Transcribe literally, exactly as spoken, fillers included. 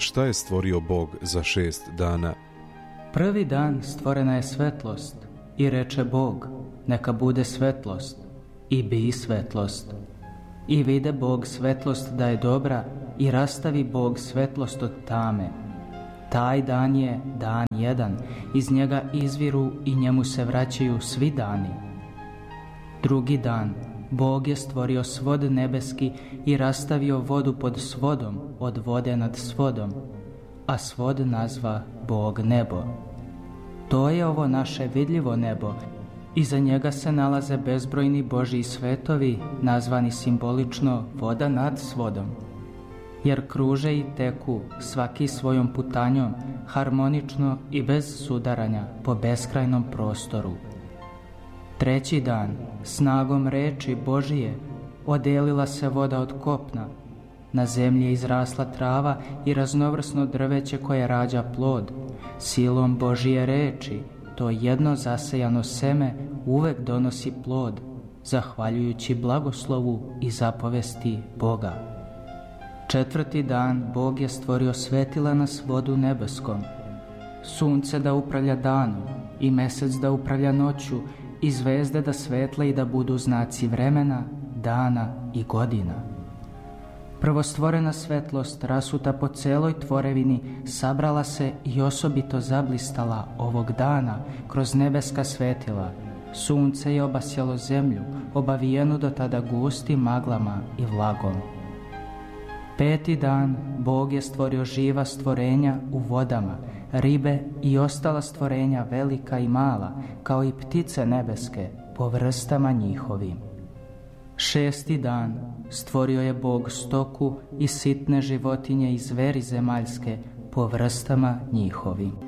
šta je stvorio Bog za šest dana? Prvi dan stvorena je svetlost i reče Bog, neka bude svetlost, i bi svetlost. I vide Bog svetlost da je dobra i rastavi Bog svetlost od tame. Taj dan je dan jedan, iz njega izviru i njemu se vraćaju svi dani. Drugi dan Bog je stvorio svod nebeski i rastavio vodu pod svodom, od vode nad svodom, a svod nazva Bog nebo. To je ovo naše vidljivo nebo, iza njega se nalaze bezbrojni Božji svetovi, nazvani simbolično voda nad svodom, jer kruže i teku svaki svojom putanjom, harmonično i bez sudaranja po beskrajnom prostoru. Treći dan, snagom reči Božije, odelila se voda od kopna, na zemlji je izrasla trava i raznovrsno drveće koje rađa plod. Silom Božije reči, to jedno zasejano seme uvek donosi plod, zahvaljujući blagoslovu i zapovesti Boga. Četvrti dan Bog je stvorio svetila na svodu nebeskom, sunce da upravlja danom i mesec da upravlja noću i zvezde da svetle i da budu znaci vremena, dana i godina. Prvostvorena svetlost rasuta po celoj tvorevini sabrala se i osobito zablistala ovog dana kroz nebeska svetila. Sunce je obasjalo zemlju, obavijenu do tada gustim maglama i vlagom. Peti dan Bog je stvorio živa stvorenja u vodama, ribe i ostala stvorenja velika i mala, kao i ptice nebeske po vrstama njihovim. Šesti dan stvorio je Bog stoku i sitne životinje i zveri zemaljske po vrstama njihovim.